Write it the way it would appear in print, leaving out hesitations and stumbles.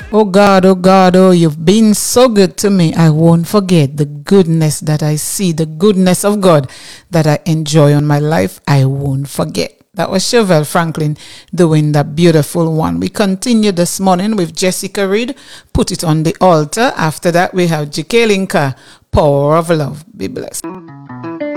Oh God, oh, you've been so good to me. I won't forget the goodness that I see, the goodness of God that I enjoy on my life. I won't forget. That was Chevelle Franklin doing that beautiful one. We continue this morning with Jessica Reed, Put It on the Altar. After that, we have J.K. Linker, Power of Love. Be blessed.